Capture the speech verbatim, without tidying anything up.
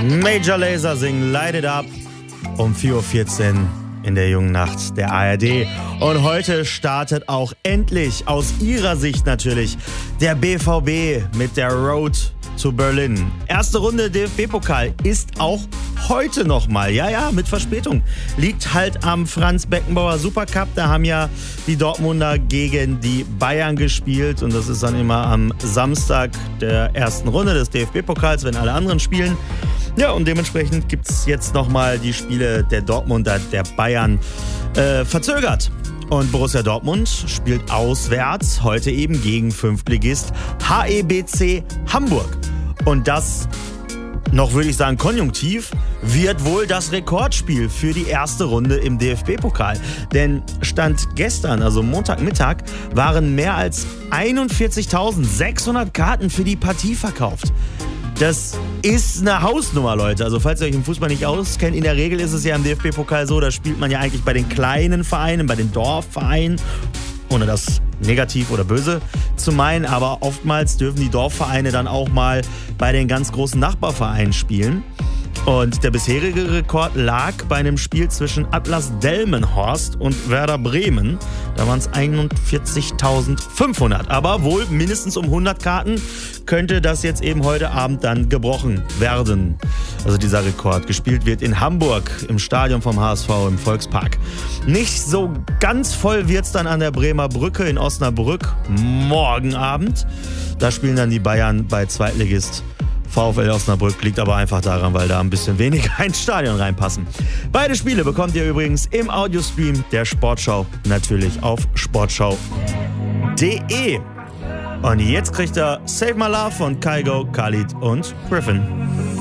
Major Lazer singen Light It Up um vier Uhr vierzehn in der jungen Nacht der A R D. Und heute startet auch endlich, aus ihrer Sicht natürlich, der B V B mit der Road to Berlin. Erste Runde D F B-Pokal ist auch heute nochmal, ja, ja, mit Verspätung. Liegt halt am Franz-Beckenbauer Supercup. Da haben ja die Dortmunder gegen die Bayern gespielt. Und das ist dann immer am Samstag der ersten Runde des D F B-Pokals, wenn alle anderen spielen. Ja, und dementsprechend gibt es jetzt nochmal die Spiele der Dortmunder, der Bayern äh, verzögert. Und Borussia Dortmund spielt auswärts heute eben gegen Fünftligist H E B C Hamburg. Und das, noch würde ich sagen konjunktiv, wird wohl das Rekordspiel für die erste Runde im D F B-Pokal. Denn Stand gestern, also Montagmittag, waren mehr als einundvierzigtausendsechshundert Karten für die Partie verkauft. Das ist eine Hausnummer, Leute. Also falls ihr euch im Fußball nicht auskennt, in der Regel ist es ja im D F B-Pokal so, da spielt man ja eigentlich bei den kleinen Vereinen, bei den Dorfvereinen, ohne das negativ oder böse zu meinen, aber oftmals dürfen die Dorfvereine dann auch mal bei den ganz großen Nachbarvereinen spielen. Und der bisherige Rekord lag bei einem Spiel zwischen Atlas Delmenhorst und Werder Bremen. Da waren es einundvierzigtausendfünfhundert. Aber wohl mindestens um hundert Karten könnte das jetzt eben heute Abend dann gebrochen werden. Also dieser Rekord. Gespielt wird in Hamburg im Stadion vom H S V im Volkspark. Nicht so ganz voll wird es dann an der Bremer Brücke in Osnabrück morgen Abend. Da spielen dann die Bayern bei Zweitligist VfL Osnabrück, liegt aber einfach daran, weil da ein bisschen weniger ins Stadion reinpassen. Beide Spiele bekommt ihr übrigens im Audiostream der Sportschau, natürlich auf sportschau punkt de. Und jetzt kriegt er Save My Love von Kygo, Khalid und Griffin.